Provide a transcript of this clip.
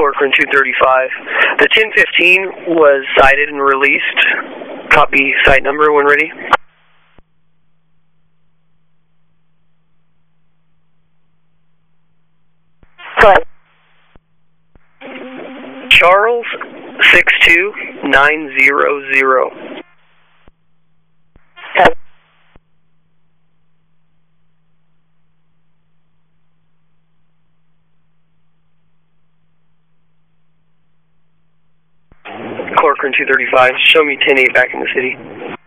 Corcoran 235. The 1015 was sighted and released. Copy site number when ready. Go ahead. Charles 62900. Go. Corcoran 235. Show me 10-8 back in the city.